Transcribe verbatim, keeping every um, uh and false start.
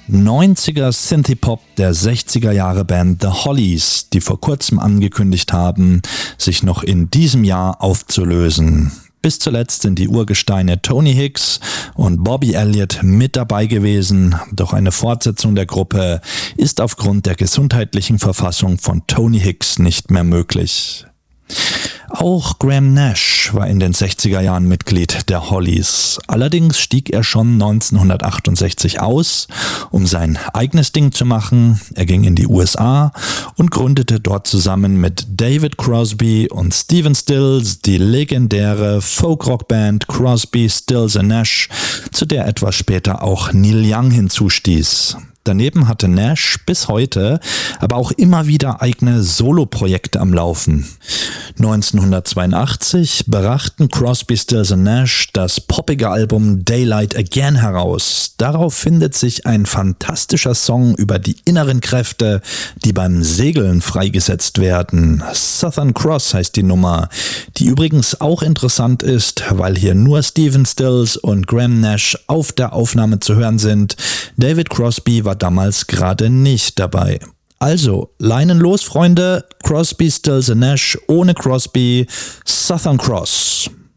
neunziger Synthie-Pop der sechziger Jahre Band The Hollies, die vor kurzem angekündigt haben, sich noch in diesem Jahr aufzulösen. Bis zuletzt sind die Urgesteine Tony Hicks und Bobby Elliott mit dabei gewesen, doch eine Fortsetzung der Gruppe ist aufgrund der gesundheitlichen Verfassung von Tony Hicks nicht mehr möglich. Auch Graham Nash war in den sechziger Jahren Mitglied der Hollies. Allerdings stieg er schon neunzehnhundertachtundsechzig aus, um sein eigenes Ding zu machen. Er ging in die U S A und gründete dort zusammen mit David Crosby und Stephen Stills die legendäre Folk-Rock-Band Crosby, Stills and Nash, zu der etwas später auch Neil Young hinzustieß. Daneben hatte Nash bis heute aber auch immer wieder eigene Soloprojekte am Laufen. neunzehnhundertzweiundachtzig brachten Crosby, Stills and Nash das poppige Album Daylight Again heraus. Darauf findet sich ein fantastischer Song über die inneren Kräfte, die beim Segeln freigesetzt werden. Southern Cross heißt die Nummer, die übrigens auch interessant ist, weil hier nur Stephen Stills und Graham Nash auf der Aufnahme zu hören sind. David Crosby war damals gerade nicht dabei. Also, Leinen los, Freunde. Crosby, Stills and Nash ohne Crosby, Southern Cross.